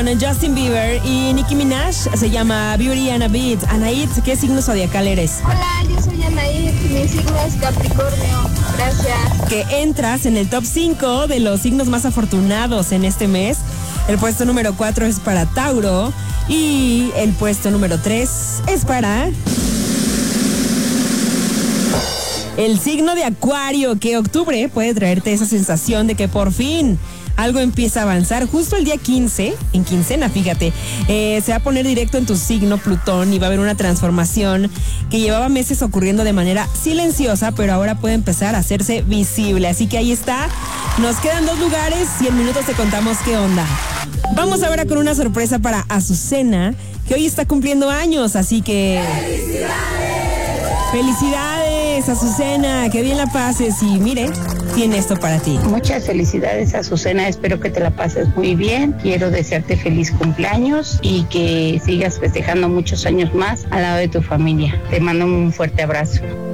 Justin Bieber y Nicki Minaj se llama Beauty and a Beat. Anaid, ¿qué signo zodiacal eres? Hola, yo soy Anaid, mi signo es Capricornio. Gracias. Que entras en el top 5 de los signos más afortunados en este mes. El puesto número 4 es para Tauro y el puesto número 3 es para el signo de Acuario, que octubre puede traerte esa sensación de que por fin algo empieza a avanzar. Justo el día 15, en quincena, fíjate, se va a poner directo en tu signo Plutón y va a haber una transformación que llevaba meses ocurriendo de manera silenciosa, pero ahora puede empezar a hacerse visible. Así que ahí está, nos quedan 2 lugares y en minutos te contamos qué onda. Vamos ahora con una sorpresa para Azucena, que hoy está cumpliendo años, así que ¡Felicidades, Azucena! ¡Que bien la pases! Y mire, tiene esto para ti. Muchas felicidades, Azucena. Espero que te la pases muy bien. Quiero desearte feliz cumpleaños y que sigas festejando muchos años más al lado de tu familia. Te mando un fuerte abrazo.